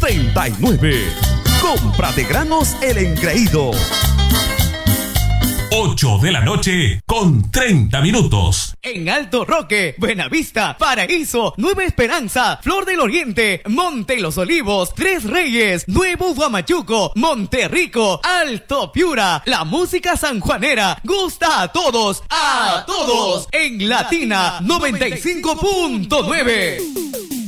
39. Compra de granos El Engreído. 8 de la noche con 30 minutos. En Alto Roque, Buenavista, Paraíso, Nueva Esperanza, Flor del Oriente, Monte Los Olivos, Tres Reyes, Nuevo Huamachuco, Monterrico, Alto Piura. La música sanjuanera gusta a todos, en Latina 95.9.